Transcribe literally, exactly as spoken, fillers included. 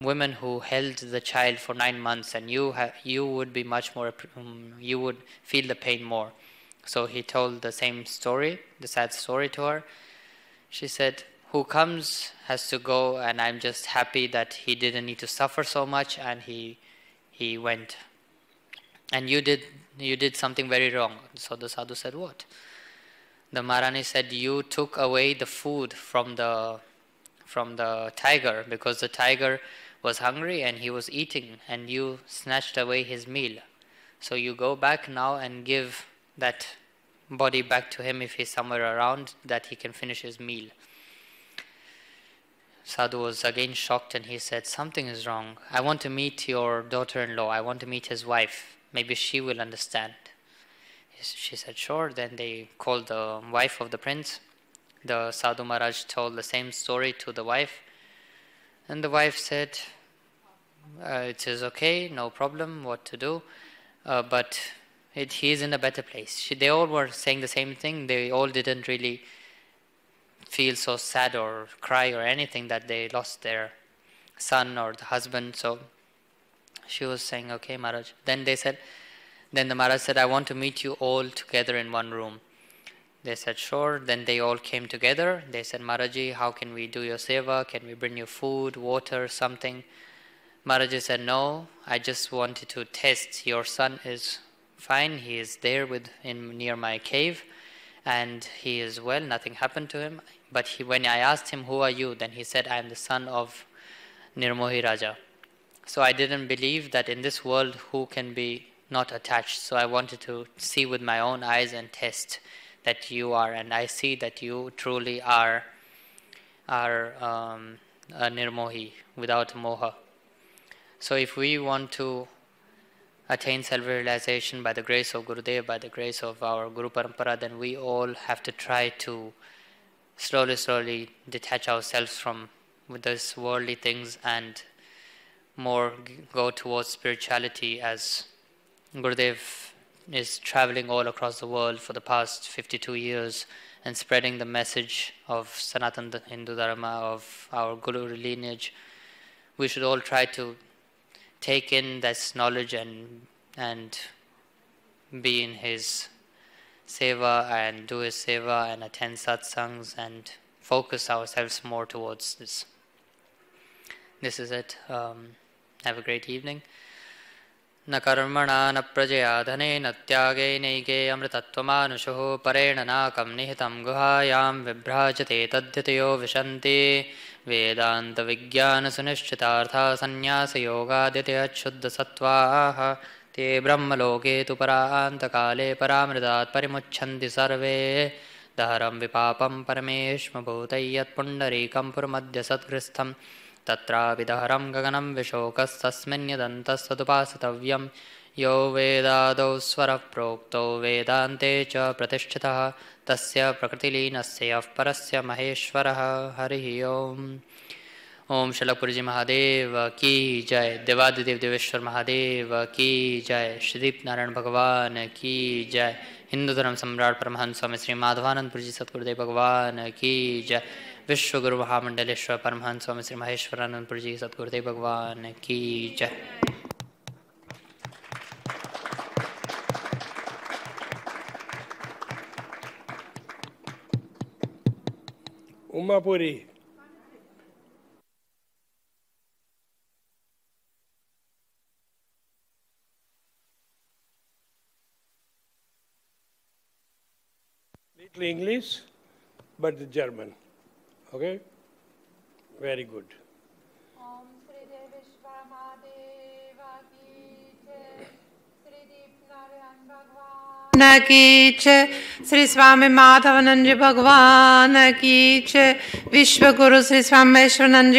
women who held the child for nine months, and you ha- you would be much more, um, you would feel the pain more. So he told the same story, the sad story to her. She said, who comes has to go, and I'm just happy that he didn't need to suffer so much, and he he went. And you did you did something very wrong. So the sadhu said, what? The Maharani said, you took away the food from the from the tiger, because the tiger was hungry and he was eating, and you snatched away his meal. So you go back now and give that body back to him if he's somewhere around, that he can finish his meal. Sadhu was again shocked, and he said, something is wrong. I want to meet your daughter-in-law. I want to meet his wife. Maybe she will understand. She said, sure. Then they called the wife of the prince. The Sadhu Maharaj told the same story to the wife. And the wife said, uh, it is okay, no problem, what to do. Uh, but it, he is in a better place. She, they all were saying the same thing. They all didn't really feel so sad or cry or anything that they lost their son or the husband. So she was saying, okay, Maharaj. Then they said, then the Maharaj said, I want to meet you all together in one room. They said, sure. Then they all came together. They said, Maharaji, how can we do your seva? Can we bring you food, water, something? Maharaji said, no, I just wanted to test. Your son is fine. He is there with in near my cave, and he is well. Nothing happened to him. But he, when I asked him, who are you? Then he said, I am the son of Nirmohi Raja. So I didn't believe that in this world who can be not attached. So I wanted to see with my own eyes and test that you are, and I see that you truly are are um, a Nirmohi, without moha. So if we want to attain self-realization by the grace of Gurudev, by the grace of our Guru Parampara, then we all have to try to slowly, slowly detach ourselves from with those worldly things and more go towards spirituality, as Gurudev is traveling all across the world for the past fifty-two years and spreading the message of Sanatana Hindu Dharma, of our Guru lineage. We should all try to take in this knowledge and and be in his seva and do his seva and attend satsangs and focus ourselves more towards this. This is it. Um, have a great evening. न कर्मणा न प्रजया धनेन त्यागे नैके अमृतत्वमानुषो परेण नाकं निहितं गुहायां विभ्राजते तद्यतयो विशन्ति वेदान्तविज्ञानसुनिश्चितार्था सन्न्यासयोगादित्यच्छुद्धसत्त्वाः ते ब्रह्मलोके तु परान्तकाले परामृतात् परिमुच्छन्ति सर्वे दहरं विपापं परमेष्मभूतै यत्पुण्डरीकं पुरमद्य सद्गृस्थं तत्रापि दहरं गगनं विशोकस्तस्मिन् यदन्तस्तदुपासितव्यं यो वेदादौ स्वरः प्रोक्तो वेदान्ते च प्रतिष्ठितः तस्य प्रकृतिलीनस्य यः परस्य महेश्वरः हरिः ओम्. ओम शलपुरजी महादेव की जय. देवादिदेव देवेश्वर महादेव की जय. श्रीदीप नारायण भगवान की जय. हिंदू धर्म सम्राट परमहंस स्वामी श्री माधवानंदपुरजी सतगुरुदेव भगवान की जय. विश्व गुरु महामंडलेश्वर परमहंस स्वामी श्री महेश्वरानंदपुरजी सतगुरुदेव भगवान की जय. Umapuri. Little English, but the German. Okay? Very good. Om Sri Deveshwar Mahadeva ki jai. Sri Deep Narayan Bhagwan ki jai. Sri Swami Madhavanand Ji Bhagwan ki jai. Vishwa Guru Sri Swameshwaranand Ji